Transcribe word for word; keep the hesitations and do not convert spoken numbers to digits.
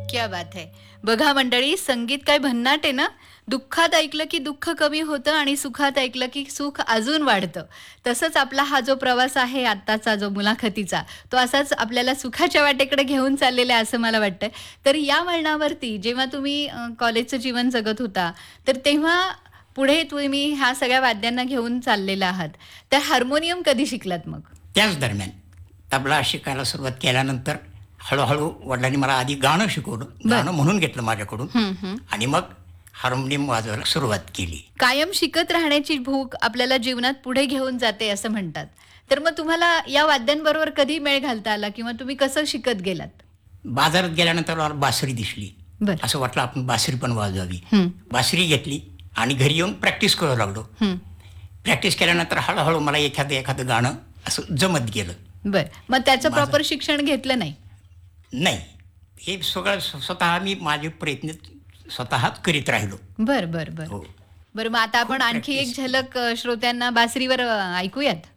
क्या बात है. बघा मंडळी, संगीत काय भन्नाट आहे ना. दुःखात ऐकलं की दुःख कमी होतं आणि सुखात ऐकलं की सुख अजून वाढतं. तसंच आपला हा जो प्रवास आहे आत्ताचा जो मुलाखतीचा, तो असाच आपल्याला सुखाच्या वाटेकडे घेऊन चाललेला आहे असं मला वाटतंय. तर या वळणावरती जेव्हा तुम्ही अ, कॉलेजचं जीवन जगत होता, तर तेव्हा पुढे तुम्ही ह्या सगळ्या वाद्यांना घेऊन चाललेला आहात. तर हार्मोनियम कधी शिकलात मग? त्याच दरम्यान तबला शिकायला सुरुवात केल्यानंतर हळूहळू वडिलांनी मला आधी गाणं शिकवलं. बरं. गाणं म्हणून घेतलं माझ्याकडून हं, हं. आणि मग हार्मोनियम वाजवायला सुरुवात केली. कायम शिकत राहण्याची भूक आपल्याला जीवनात पुढे घेऊन जाते असं म्हणतात. तर मग तुम्हाला या वाद्यांबरोबर कधी मेळ घालता आला किंवा तुम्ही कसं शिकत गेलात? बाजारात गेल्यानंतर मला बासरी दिसली. बरं. असं वाटलं आपण बासरी पण वाजवावी. हं, बासरी घेतली आणि घरी येऊन प्रॅक्टिस करू लागलो. हं. प्रॅक्टिस केल्यानंतर हळूहळू मला एखादं एखादं गाणं असं जमत गेलं. बरं. मग त्याचं माझं- प्रॉपर शिक्षण घेतलं नाही? नाही, हे सगळं स्व- स्वतः मी माझे प्रयत्न स्वतःच करीत राहिलो. बरं, बरं, बरं. हो. बरं, मग आता आपण खूप आणखी एक practice. झलक अ, श्रोत्यांना बासरीवर अ, ऐकूयात?